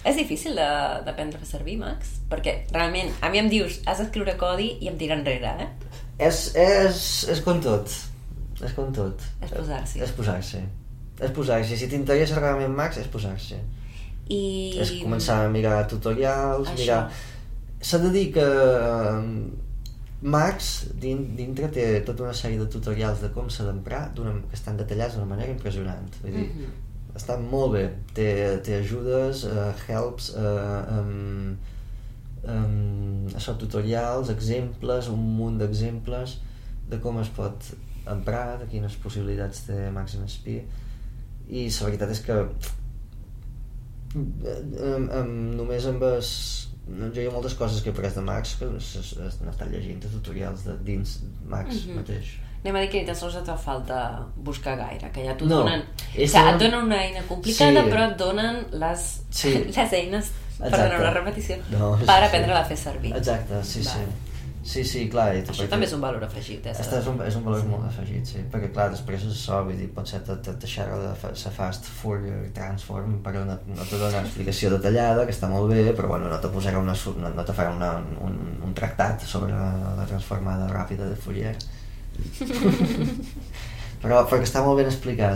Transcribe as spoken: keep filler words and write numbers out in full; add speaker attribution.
Speaker 1: És difícil d'aprendre a fer servir Max? Perquè realment, a mi em dius has d'escriure codi i em tira enrere, eh?
Speaker 2: És, és, és com tot. És com tot.
Speaker 1: És posar-s'hi.
Speaker 2: És posar-s'hi. És posar-s'hi. Si t'interessa realment Max, és posar-s'hi.
Speaker 1: I...
Speaker 2: És començar a mirar tutorials,
Speaker 1: Això.
Speaker 2: mirar... S'ha de dir que Max dintre té tota una sèrie de tutorials de com s'ha d'emprar que estan detallats d'una manera impressionant. Vull dir, mm-hmm. Estan molt bé, té, té ajudes, uh, helps, uh, um, um, això, tutorials, exemples, un munt d'exemples de com es pot emprar, de quines possibilitats té Max M S P, i la veritat és que um, um, només amb es, jo hi ha moltes coses que he après de Max que n'he estat llegint de tutorials de dins Max mm-hmm. mateix.
Speaker 1: Anem a dir que ni tan sols et fa falta buscar gaire, que ja t'ho
Speaker 2: no,
Speaker 1: donen... O sigui, et donen una eina complicada, sí. Però et donen les, sí. les eines per donar una repetició no, per sí, aprendre-la a fer servir.
Speaker 2: Exacte, sí, sí. Sí, sí, clar.
Speaker 1: Això perquè... també és un valor afegit, eh?
Speaker 2: És un, és un valor sí. molt afegit, sí. Perquè, clar, després és això, vull dir, potser te, te, te xerra de la fast Fourier transform, però no, no te dona una explicació detallada, que està molt bé, però bueno, no te posarà una, no, no te farà una, un, un tractat sobre la transformada ràpida de Fourier. però perquè està molt ben explicat.